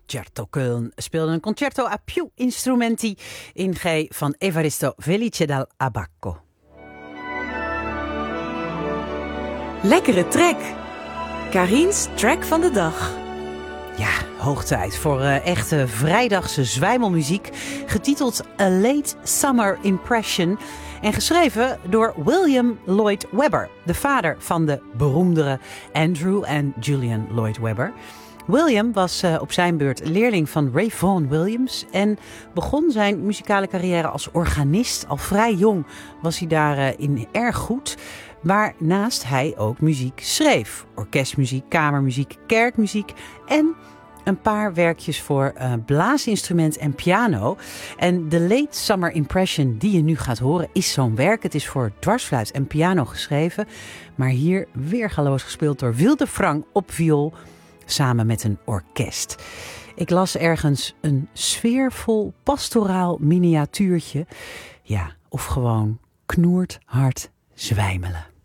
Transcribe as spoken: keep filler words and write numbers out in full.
Concerto Köln speelde een concerto a più instrumenti in G van Evaristo Felice dal Abbacco. Lekkere track. Karin's track van de dag. Ja, hoog tijd voor uh, echte vrijdagse zwijmelmuziek, getiteld A Late Summer Impression en geschreven door William Lloyd Webber, de vader van de beroemdere Andrew en Julian Lloyd Webber. William was uh, op zijn beurt leerling van Ray Vaughan Williams en begon zijn muzikale carrière als organist. Al vrij jong was hij daarin uh, erg goed, waarnaast hij ook muziek schreef. Orkestmuziek, kamermuziek, kerkmuziek en een paar werkjes voor uh, blaasinstrument en piano. En de Late Summer Impression die je nu gaat horen is zo'n werk. Het is voor dwarsfluit en piano geschreven, maar hier weergaloos gespeeld door Wilde Frank op viool, samen met een orkest. Ik las ergens een sfeervol pastoraal miniatuurtje. Ja, of gewoon knoerd hard zwijmelen.